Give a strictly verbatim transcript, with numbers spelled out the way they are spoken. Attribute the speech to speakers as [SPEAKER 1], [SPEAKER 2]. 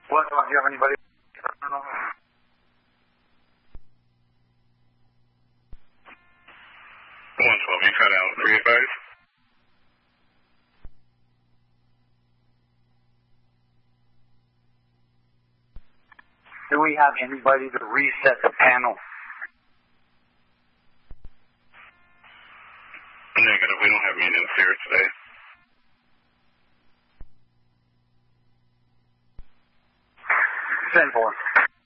[SPEAKER 1] What, do you have anybody?
[SPEAKER 2] one twelve, you cut out. Three advice?
[SPEAKER 1] Do we have anybody to reset the panel?
[SPEAKER 2] Negative. We don't have maintenance here today.
[SPEAKER 1] Send for.